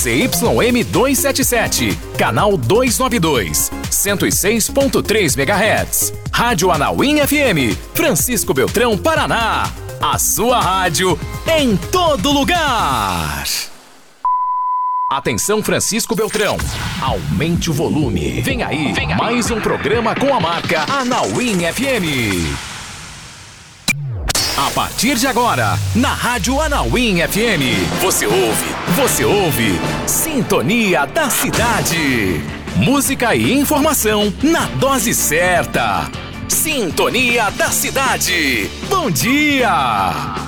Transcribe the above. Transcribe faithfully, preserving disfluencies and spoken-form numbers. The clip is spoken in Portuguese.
Z Y M duzentos e setenta e sete, canal duzentos e noventa e dois, cento e seis ponto três megahertz. Rádio Anauim F M, Francisco Beltrão, Paraná. A sua rádio em todo lugar. Atenção, Francisco Beltrão, aumente o volume. Vem aí, Vem aí. mais um programa com a marca Anauim F M. A partir de agora, na Rádio Anauim F M, você ouve, você ouve Sintonia da Cidade. Música e informação na dose certa. Sintonia da Cidade. Bom dia!